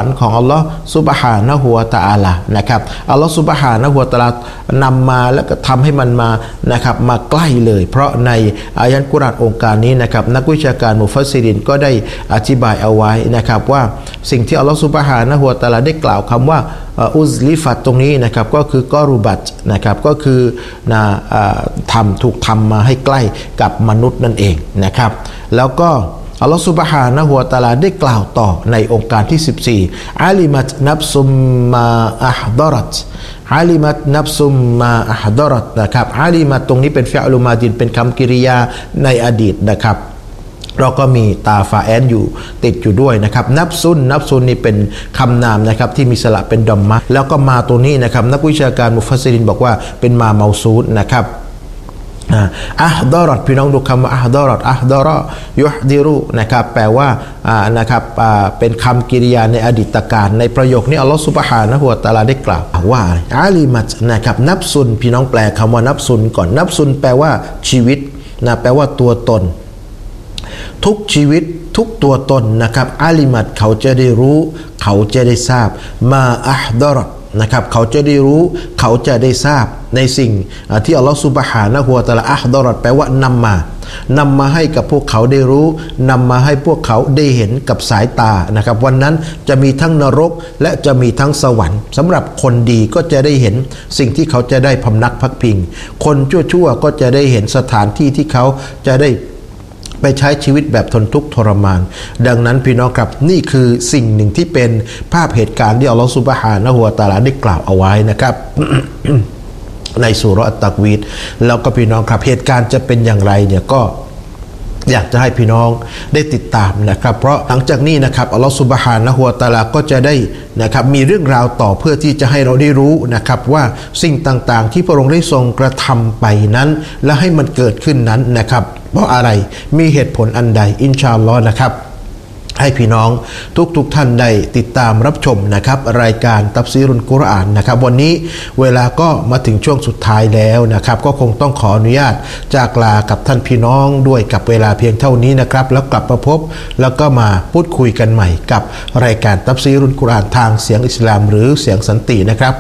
ของอัลลอฮ์ซุบฮานะฮูวะตะอาลานะครับอัลลอฮ์ซุบฮานะฮูวะตะอาลานำมาแล้วก็ทำให้มันมานะครับมาใกล้เลยเพราะในอายะห์กุรอานองค์การนี้นะครับนักวิชาการมุฟัสซิรินก็ได้อธิบายเอาไว้นะครับว่าสิ่งที่อัลลอฮ์ซุบฮานะฮูวะตะอาลาได้กล่าวคำว่าอุซลิฟัตตรงนี้นะครับก็คือกอรุบัตนะครับก็คือถูกทำมาให้ใกล้กับมนุษย์นั่นเองนะครับแล้วก็อัลลอฮฺซุบฮานะฮูวะตะอาลาได้กล่าวต่อในองค์การที่14อาลิมัตนับซุมมาอัฮดอรัตอาลิมัตนับซุมมาอัฮดอรัตนะครับอาลิมัตตรงนี้เป็นฟิอลุมาดินเป็นคำกริยาในอดีตนะครับเราก็มีตาฟาแอนอยู่ติดอยู่ด้วยนะครับนับซุนนี่เป็นคำนามนะครับที่มีสระเป็นดอมมะแล้วก็มาตัวนี้นะครับนักวิชาการมุฟัสซิรินบอกว่าเป็นมาเมาซูดนะครับอัฮดอรัตพี่น้องดูคำว่าอัฮดอรัตอัฮดอรอยุฮดิรุนะครับแปลว่านะครับเป็นคำกริยาในอดีตการในประโยคนี้อัลลอฮฺซุบฮานะฮูวะตะอาลาได้กล่าวว่าอาลิมัตนะครับนับซุนพี่น้องแปลคำว่านับซุนก่อนนับซุนแปลว่าชีวิตนะแปลว่าตัวตนทุกชีวิตทุกตัวตนนะครับอาลิมัตเขาจะได้รู้เขาจะได้ทราบมาอัฮดอรัตนะครับเขาจะได้รู้เขาจะได้ทราบในสิ่งที่อัลลอฮฺซุบฮานะฮูวะตะอาลาอัฮดอรัตแปลว่านำมาให้กับพวกเขาได้รู้นำมาให้พวกเขาได้เห็นกับสายตานะครับวันนั้นจะมีทั้งนรกและจะมีทั้งสวรรค์สำหรับคนดีก็จะได้เห็นสิ่งที่เขาจะได้พำนักพักพิงคนชั่วๆก็จะได้เห็นสถานที่ที่เขาจะได้ไปใช้ชีวิตแบบทนทุกข์ทรมานดังนั้นพี่น้องครับนี่คือสิ่งหนึ่งที่เป็นภาพเหตุการณ์ที่อัลลอฮฺซุบฮานะฮูวะตะอาลาได้กล่าวเอาไว้นะครับ ในซูเราะห์อัตตักวีรแล้วก็พี่น้องครับเหตุการณ์จะเป็นอย่างไรเนี่ยก็อยากจะให้พี่น้องได้ติดตามนะครับเพราะหลังจากนี้นะครับอัลลอฮฺซุบฮานะฮูวะตะอาลาก็จะได้นะครับมีเรื่องราวต่อเพื่อที่จะให้เราได้รู้นะครับว่าสิ่งต่างๆที่พระองค์ได้ทรงกระทำไปนั้นและให้มันเกิดขึ้นนั้นนะครับเพราะอะไรมีเหตุผลอันใดอินชาอัลลอฮ์นะครับให้พี่น้องทุกท่านได้ติดตามรับชมนะครับรายการตัฟซีรุลกุรอานนะครับวันนี้เวลาก็มาถึงช่วงสุดท้ายแล้วนะครับก็คงต้องขออนุญาตจากลากับท่านพี่น้องด้วยกับเวลาเพียงเท่านี้นะครับแล้วกลับมาพบแล้วก็มาพูดคุยกันใหม่กับรายการตัฟซีรุลกุรอานทางเสียงอิสลามหรือเสียงสันตินะครับ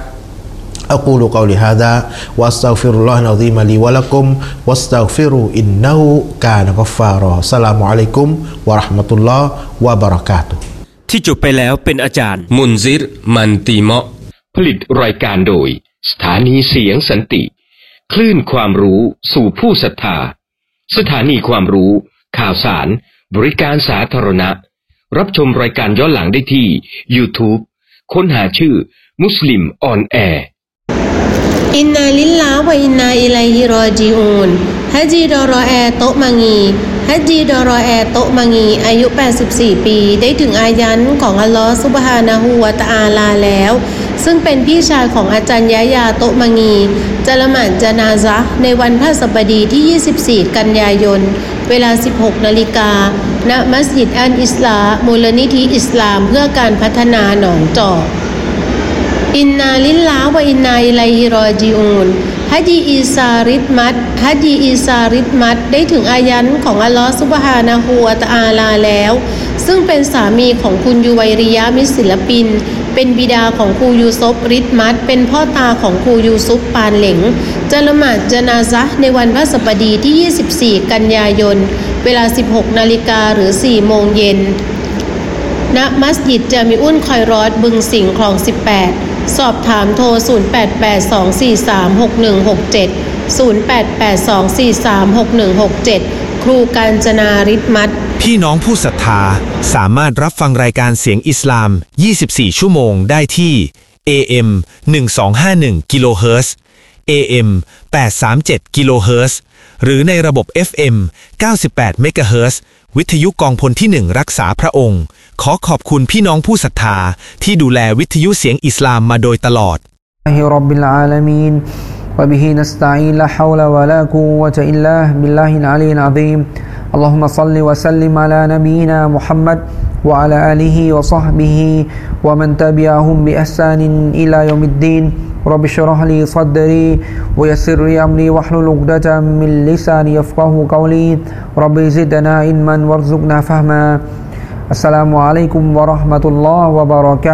أقول قولي هذا وأستغفر الله العظيم لي ولكم واستغفروا إنه كان غفارا السلام عليكم ورحمة الله وبركاته ที่จบไปแล้วเป็นอาจารย์มุนซิรมันตีเมาะผลิตรายการโดยสถานีเสียงสันติคลื่นความรู้สู่ผู้ศรัทธาสถานีความรู้ข่าวสารบริการสาธารณะรับชมรายการย้อนหลังได้ที่ YouTube ค้นหาชื่อมุสลิมออนแอร์อินนาลิลลาฮ์วะอินนาอิลัยฮิรอญิอูนฮะจีดอรอแอโตะมังีฮัจญีดอรอแอโตะมังีอายุ84ปีได้ถึงอายันของอัลลอฮฺซุบฮานะฮูวะตะอาลาแล้วซึ่งเป็นพี่ชายของอาจารย์ยะยาโตะมังีจะละหมาดญะนาซะห์ในวันพฤหัสบดีที่24กันยายนเวลา 16 นาฬิกาณมัสยิดอัลอิสลามูลนิธิอิสลามเพื่อการพัฒนาหนองจอกอินนาลิลลาฮ์วะอินนาอิลัยฮิรอญิอูนฮัจญีอีซาริดมัดได้ถึงอายันของอัลลอฮฺซุบฮานะฮูวะตะอาลาแล้วซึ่งเป็นสามีของคุณยูไวริยะมิตรศิลปินเป็นบิดาของครูยูซุฟริดมัดเป็นพ่อตาของครูยูซุฟปานเหลงจะละหมาดญะนาซะห์ในวันพฤหัสบดีที่24กันยายนเวลา 16 นาฬิกาหรือ 4 โมงเย็นณมัสยิดจามิอุลคอยรอดบึงสิงห์คลอง18สอบถามโทร0882436167 0882436167ครูกาญจนาริดมัดพี่น้องผู้ศรัทธาสามารถรับฟังรายการเสียงอิสลาม24ชั่วโมงได้ที่ AM 1251กิโลเฮิรตซ์ AM 837กิโลเฮิรตซ์หรือในระบบ FM 98เมกะเฮิรตซ์วิทยุกองพลที่1รักษาพระองค์ขอขอบคุณพี่น้องผู้ศรัทธาที่ดูแลวิทยุเสียงอิสลามมาโดยตลอดร็อบบิลอาลามีนวะบิฮินัสตะอีนลาฮาวลาวะลากุวะตะอิลลาบิลลาฮิลอะลีลอะซีมอัลลอฮุมะศ็อลลิวะซัลลิมอะลานบีนามุฮัมมัดวะอะลาอาลิฮิวะศอฮบิฮิวะมันตะบิอะฮุมบิอิห์ซานินอิลายอมิดดีนرب اشرح لي صدري ويسر لي أمري واحلل عقدة من لساني يفقهوا قولي رب زدنا علما وارزقنا فهما السلام عليكم ورحمة الله وبركاته